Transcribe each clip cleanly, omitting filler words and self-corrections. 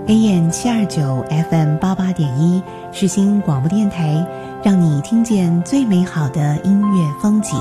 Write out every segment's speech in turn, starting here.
AM 729 FM 88.1世新广播电台，让你听见最美好的音乐风景。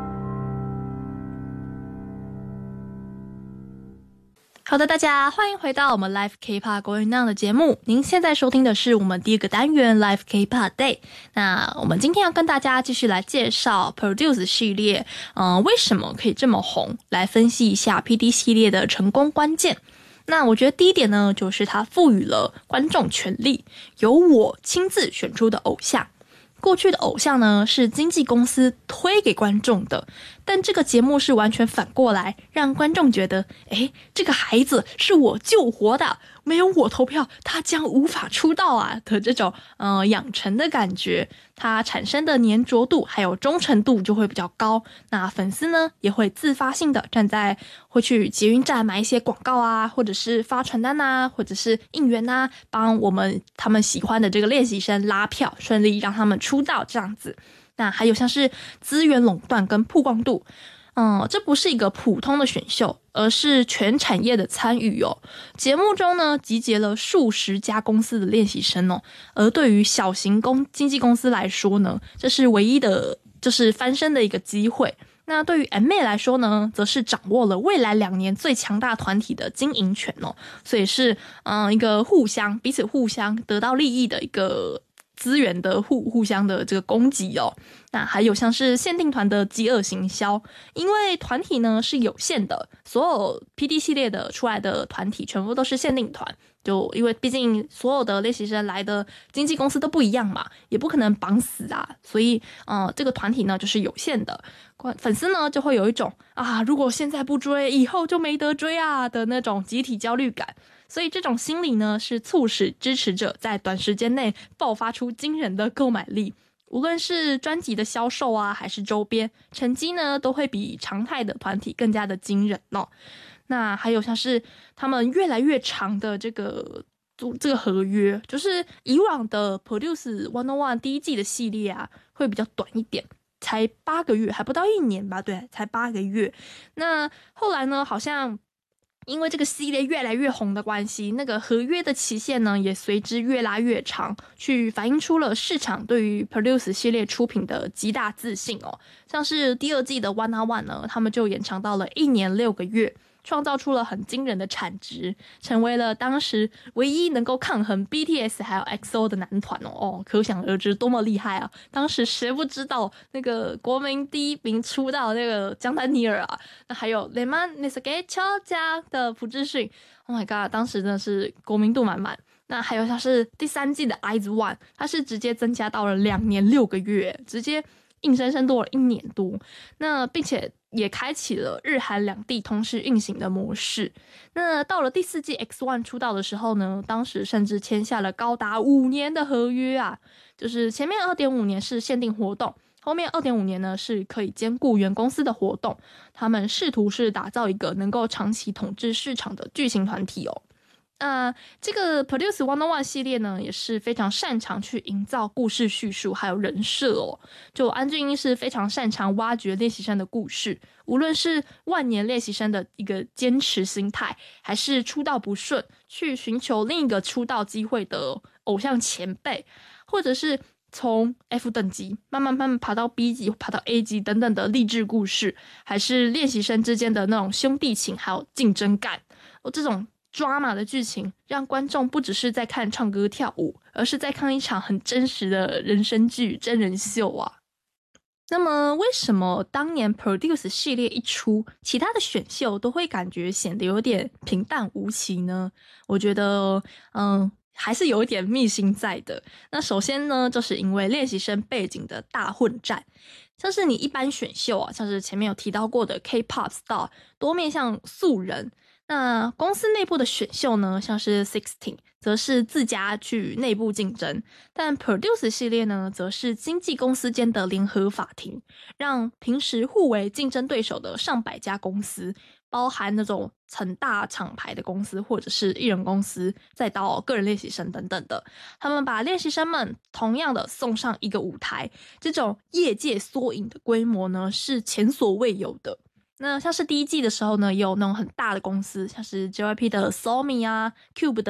好的，大家欢迎回到我们 Live K-pop Going On 的节目。您现在收听的是我们第一个单元 Live K-pop Day。那我们今天要跟大家继续来介绍 Produce 系列，为什么可以这么红？来分析一下 PD 系列的成功关键。那我觉得第一点呢，就是它赋予了观众权利，由我亲自选出的偶像。过去的偶像呢，是经纪公司推给观众的，但这个节目是完全反过来，让观众觉得，这个孩子是我救活的，没有我投票，他将无法出道啊的这种养成的感觉，它产生的粘着度还有忠诚度就会比较高。那粉丝呢，也会自发性的会去捷运站买一些广告啊，或者是发传单啊，或者是应援啊，帮他们喜欢的这个练习生拉票，顺利让他们出道这样子。那还有像是资源垄断跟曝光度，这不是一个普通的选秀，而是全产业的参与哦。节目中呢，集结了数十家公司的练习生哦，而对于小型经纪公司来说呢，这是唯一的就是翻身的一个机会。那对于 M-ME 来说呢，则是掌握了未来2年最强大团体的经营权哦，所以是一个彼此互相得到利益的一个资源的互相的这个供给哦。那还有像是限定团的饥饿行销，因为团体呢是有限的，所有 PD 系列的出来的团体全部都是限定团，就因为毕竟所有的练习生来的经纪公司都不一样嘛，也不可能绑死啊，所以这个团体呢就是有限的，粉丝呢就会有一种如果现在不追，以后就没得追啊的那种集体焦虑感。所以这种心理呢，是促使支持者在短时间内爆发出惊人的购买力。无论是专辑的销售啊，还是周边成绩呢，都会比常态的团体更加的惊人哦。那还有像是他们越来越长的这个合约，就是以往的 Produce 101第一季的系列啊，会比较短一点，才8个月，还不到1年吧？对，才8个月。那后来呢，好像因为这个系列越来越红的关系，那个合约的期限呢也随之越拉越长，去反映出了市场对于 Produce 系列出品的极大自信哦。像是第2季的 101 呢，他们就延长到了1年6个月，创造出了很惊人的产值，成为了当时唯一能够抗衡 BTS 还有 EXO 的男团哦，可想而知多么厉害啊！当时谁不知道那个国民第1名出道那个姜丹尼尔啊，那还有雷曼内斯给乔家的朴智勋 ，Oh my god， 当时真的是国民度满满。那还有像是第3季的 IZ*ONE， 它是直接增加到了2年6个月，直接硬生生多了1年多。那并且也开启了日韩两地同时运行的模式。那到了第4季 X1 出道的时候呢，当时甚至签下了高达5年的合约啊，就是前面 2.5 年是限定活动，后面 2.5 年呢是可以兼顾原公司的活动，他们试图是打造一个能够长期统治市场的巨型团体哦。这个 Produce 101系列呢，也是非常擅长去营造故事叙述还有人设哦。就安俊英是非常擅长挖掘练习生的故事，无论是万年练习生的一个坚持心态，还是出道不顺去寻求另一个出道机会的偶像前辈，或者是从 F 等级慢慢爬到 B 级爬到 A 级等等的励志故事，还是练习生之间的那种兄弟情还有竞争感这种drama 的剧情，让观众不只是在看唱歌跳舞，而是在看一场很真实的人生剧真人秀啊。那么为什么当年 Produce 系列一出，其他的选秀都会感觉显得有点平淡无奇呢？我觉得还是有一点秘辛在的。那首先呢，就是因为练习生背景的大混战，像是你一般选秀啊，像是前面有提到过的 K-pop star 多面向素人，那公司内部的选秀呢，像是 16 则是自家去内部竞争，但 Produce 系列呢，则是经纪公司间的联合法庭，让平时互为竞争对手的上百家公司，包含那种很大厂牌的公司，或者是艺人公司，再到个人练习生等等的，他们把练习生们同样的送上一个舞台，这种业界缩影的规模呢，是前所未有的。那像是第一季的时候呢，也有那种很大的公司，像是 JYP 的 Somi 啊 ，Cube 的